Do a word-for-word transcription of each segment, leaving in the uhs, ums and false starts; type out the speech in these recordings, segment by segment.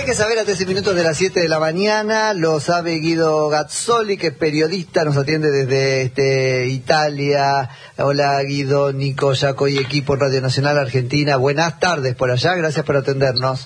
hay que saber a trece minutos de las siete de la mañana, lo sabe Guido Gazzoli, que es periodista, nos atiende desde este, Italia. Hola Guido, Nico, Jaco y equipo Radio Nacional Argentina. Buenas tardes por allá, gracias por atendernos.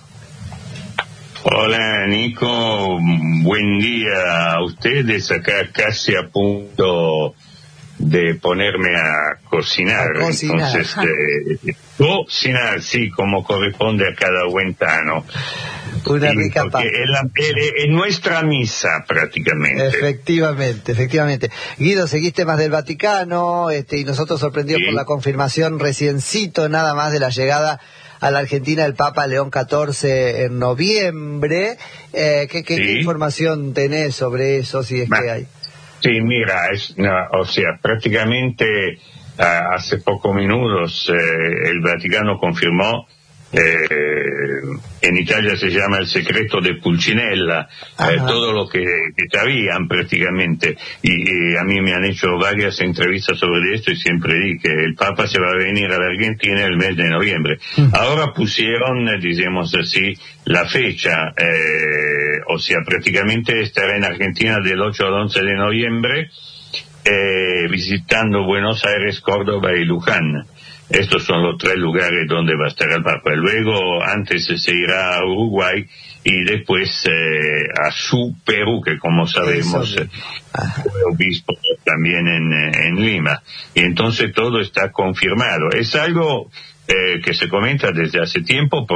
Hola Nico, buen día a ustedes, acá casi a punto de ponerme a cocinar, a cocinar. entonces eh, cocinar, sí, como corresponde a cada buen tano. Una sí, rica pasta. Es, la, es, es nuestra misa prácticamente. Efectivamente, efectivamente. Guido, seguiste más del Vaticano, este, y nosotros sorprendidos sí. por la confirmación reciencito nada más de la llegada a la Argentina el Papa León catorce en noviembre. Eh, ¿qué, qué, sí. ¿Qué información tenés sobre eso, si es bah. que hay? Sí, mira, es, no, o sea, prácticamente uh, hace pocos minutos eh, el Vaticano confirmó, eh, en Italia se llama el secreto de Pulcinella, eh, todo lo que, que sabían prácticamente, y, y a mí me han hecho varias entrevistas sobre esto y siempre di que el Papa se va a venir a la Argentina el mes de noviembre. Uh-huh. Ahora pusieron, digamos así, la fecha, eh, o sea, prácticamente estará en Argentina del ocho al once de noviembre, eh, visitando Buenos Aires, Córdoba y Luján. Estos son los tres lugares donde va a estar el Papa. Luego, antes se irá a Uruguay y después eh, a su Perú, que como sabemos fue obispo también en, en Lima. Y entonces todo está confirmado. Es algo eh, que se comenta desde hace tiempo,